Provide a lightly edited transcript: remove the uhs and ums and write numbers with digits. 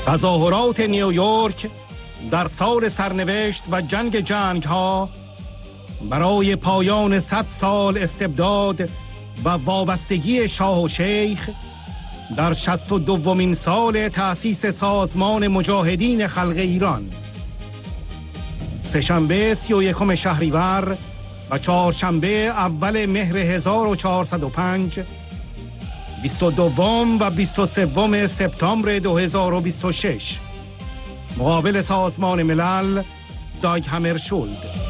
تظاهرات نیویورک در سال سرنوشت و جنگ ها برای پایان 100 سال استبداد و وابستگی شاه و شیخ در 62مین سال تأسیس سازمان مجاهدین خلق ایران، سه‌شنبه 31 شهریور و چهارشنبه اول مهر 1405، 22 و 23 سپتامبر 2026 مقابل سازمان ملل داگ همرشولد.